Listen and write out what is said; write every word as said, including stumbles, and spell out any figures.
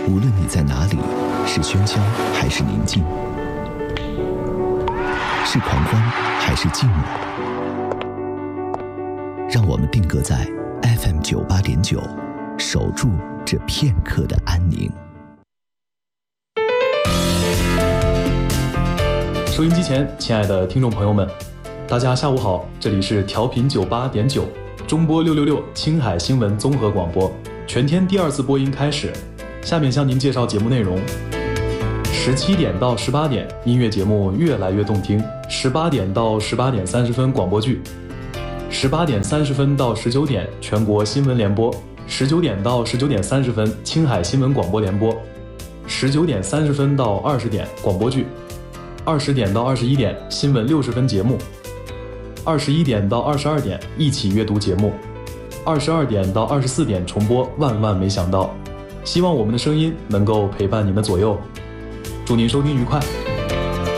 无论你在哪里，是喧嚣还是宁静，是狂欢还是静默，让我们定格在 F M 九八点九，守住这片刻的安宁。 收音机前，亲爱的听众朋友们，大家下午好，这里是调频九八点九，中波六六六青海新闻综合广播，全天第二次播音开始。下面向您介绍节目内容：十七点到十八点，音乐节目越来越动听；十八点到十八点三十分，广播剧；十八点三十分到十九点，全国新闻联播；十九点到十九点三十分，青海新闻广播联播；十九点三十分到二十点，广播剧；二十点到二十一点，新闻六十分节目；二十一点到二十二点，一起阅读节目；二十二点到二十四点重播。万万没想到，希望我们的声音能够陪伴您的左右。祝您收听愉快。